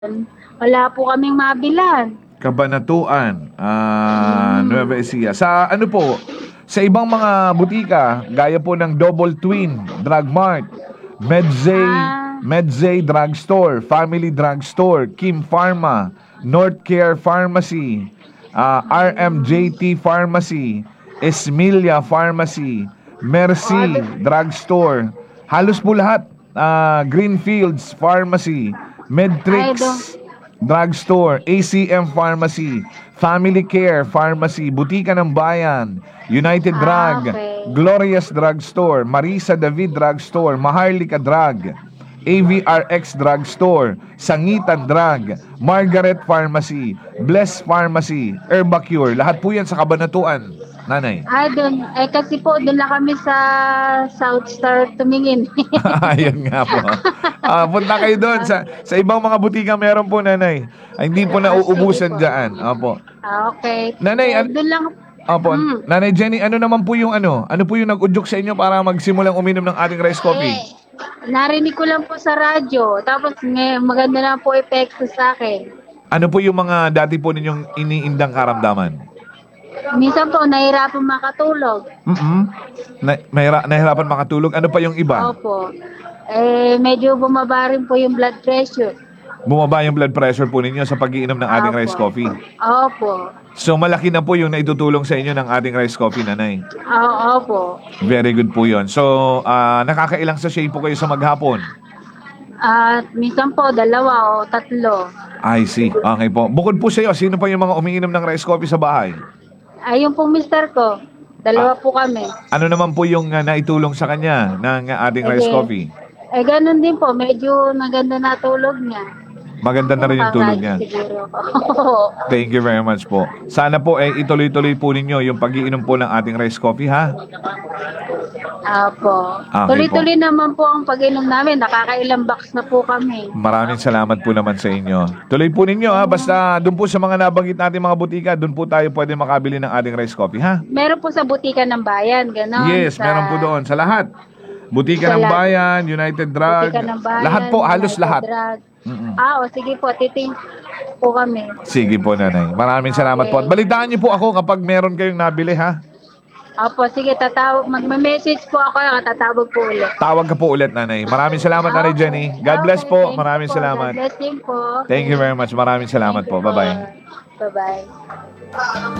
Wala po kaming mabilhan. Kabanatuan, Nueva Ecija. Sa ano po, sa ibang mga butika, gaya po ng Double Twin, Drug Mart, Ah, Medzay Drugstore, Family Drugstore, Kim Pharma, North Care Pharmacy, RMJT Pharmacy, Esmilia Pharmacy, oh, Mercy Drugstore, halos po lahat, Greenfields Pharmacy, ay, Medtrix Drugstore, ACM Pharmacy, Family Care Pharmacy, Butika ng Bayan, United Drug, okay. Glorious Drugstore, Marisa David Drugstore, Maharlika Drug, AVRX Drugstore, Sangitan Drug, Margaret Pharmacy, Bless Pharmacy, Herbacure. Lahat po yan sa Kabanatuan, nanay. Ay, doon. Eh, kasi po, doon lang kami sa South Star tumingin. Ayun nga po. Punta kayo doon. Sa ibang mga butika meron po, nanay. Ay, hindi po Sige nauubusan po. dyan. Opo. Okay. Nanay, Eh, doon lang. Opo. Mm. Nanay Jenny, ano naman po yung ano? Ano po yung nag-udyok sa inyo para magsimulang uminom ng ating rice coffee? Narinig ko lang po sa radyo. Tapos, maganda na po epekto sa akin. Ano po yung mga dati po ninyong iniindang karamdaman? Minsan po, nahirapan makatulog. Nahirapan makatulog. Ano pa yung iba? Opo. Eh, medyo bumaba rin po yung blood pressure. Bumaba yung blood pressure po ninyo sa pag-iinom ng ating Opo. rice coffee. Opo. So malaki na po yung naitutulong sa inyo ng ating rice coffee, nanay. Opo. Very good po yun. So, nakakailang sachet po kayo sa maghapon? At minsan po, 2 o 3. I see. Okay po. Bukod po sa iyo, sino pa yung mga umiinom ng rice coffee sa bahay? Ayun po, mister ko. 2 po kami. Ano naman po yung naitulong sa kanya ng ating rice Okay. coffee? Eh, ganun din po. Medyo maganda na tulog niya. Maganda na rin yung tulog niya. Siguro. Thank you very much po. Sana po ituloy-tuloy po ninyo yung pag-iinom po ng ating rice coffee, ha? Apo. Okay Tuloy-tuloy naman po ang pag-inom namin. Nakakailang box na po kami. Maraming salamat po naman sa inyo. Tuloy po ninyo, ha? Basta doon po sa mga nabanggit natin mga butika, doon po tayo pwede makabili ng ating rice coffee, ha? Meron po sa butika ng bayan. Ganon. Yes, meron po doon. Sa lahat. Butika Sa ng lahat. Bayan, United Drug. Butika ng bayan. Lahat po, halos United lahat. Drug. Mm-mm. O sige po. Titing po kami. Sige po, nanay. Maraming salamat po. At balitaan niyo po ako kapag meron kayong nabili, ha? Opo, sige, tatawag. Magme-message po ako. Tatawag po ulit. Tawag ka po ulit, nanay. Maraming salamat, nanay Jenny. God bless Okay, po. thank Maraming you po. salamat. God bless din po. Thank you very much. Maraming salamat Thank you po. Bye-bye. Bye-bye.